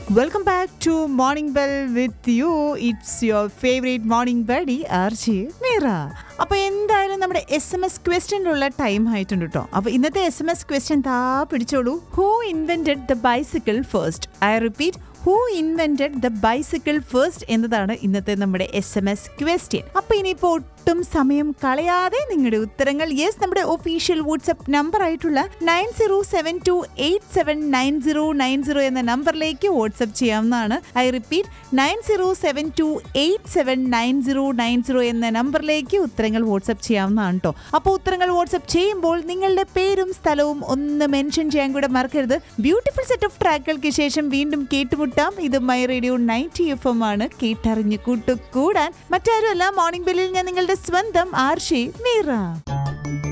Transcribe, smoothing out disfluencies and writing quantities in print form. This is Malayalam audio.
Welcome back to Morning Bell with you. It's your favorite morning buddy, RJ Meera. അപ്പോൾ എന്തായാലും നമ്മുടെ SMS ക്വസ്റ്റ്യനിലുള്ള ടൈം ആയിട്ടുണ്ട് കേട്ടോ. അപ്പോൾ ഇന്നത്തെ SMS question പിടിച്ചോളൂ. Who invented the bicycle first? I repeat, who invented the bicycle first എന്നതാണ് ഇന്നത്തെ നമ്മുടെ SMS ക്വസ്റ്റ്യൻ. അപ്പോൾ ഇനിയിപ്പോൾ ഒട്ടും സമയം കളയാതെ നിങ്ങളുടെ ഉത്തരങ്ങൾ നമ്മുടെ ഒഫീഷ്യൽ വാട്സ്ആപ്പ് നമ്പർ ആയിട്ടുള്ള 9072879090 എന്ന നമ്പറിലേക്ക് വാട്സ്ആപ്പ് ചെയ്യാവുന്നതാണ്. ഐ റിപ്പീറ്റ്, 9072879090 എന്ന നമ്പറിലേക്ക് ഉത്തരങ്ങൾ വാട്സ്ആപ്പ് ചെയ്യാവുന്നതാണ് കേട്ടോ. അപ്പോൾ ഉത്തരങ്ങൾ വാട്സ്ആപ്പ് ചെയ്യുമ്പോൾ നിങ്ങളുടെ പേരും സ്ഥലവും ഒന്ന് മെൻഷൻ ചെയ്യാൻ കൂടെ മറക്കരുത്. ബ്യൂട്ടിഫുൾ സെറ്റ് ഓഫ് ട്രാക്കുകൾക്ക് ശേഷം വീണ്ടും കേട്ടുമുട്ടാം. ഇത് മൈ റേഡിയോ 90 FM ആണ്. കേട്ടറിഞ്ഞ് കൂടാൻ മറ്റാരുമല്ല, മോർണിംഗ് ബെല്ലിൽ ഞാൻ നിങ്ങളുടെ സ്വന്തം ആർഷി മീറ.